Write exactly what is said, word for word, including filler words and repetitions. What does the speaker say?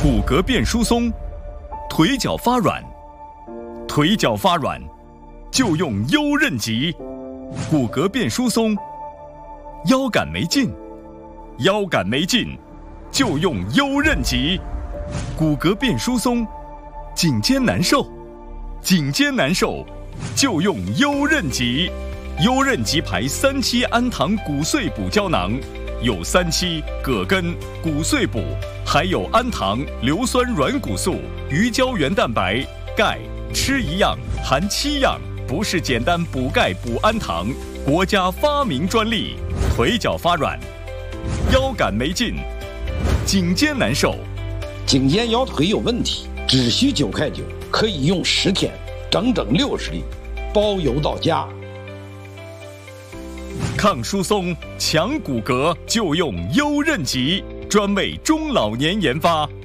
骨骼变疏松，腿脚发软，腿脚发软就用优韧脊；骨骼变疏松，腰杆没劲，腰杆没劲就用优韧脊；骨骼变疏松，颈肩难受，颈肩难受就用优韧脊。优韧脊牌三七氨糖骨碎补胶囊，有三七、葛根、骨碎补，还有氨糖、硫酸软骨素、鱼胶原蛋白、钙，吃一样含七样，不是简单补钙补氨糖，国家发明专利。腿脚发软，腰杆没劲，颈肩难受， 颈肩腰腿有问题，只需九块九，可以用十天，整整六十粒，包邮到家。 抗疏松、强骨骼就用优韧脊，专为中老年研发。